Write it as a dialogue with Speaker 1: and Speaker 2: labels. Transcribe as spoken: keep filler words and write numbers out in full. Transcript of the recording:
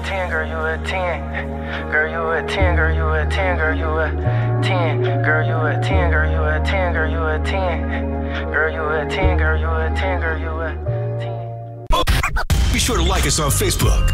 Speaker 1: ten, girl, you a ten. Girl, you a ten, girl, you a ten, girl, you a ten. Girl, you a ten, girl, you a ten, girl, you a ten. Girl, you a ten, girl, you a ten, girl, you a ten.
Speaker 2: Be sure to like us on Facebook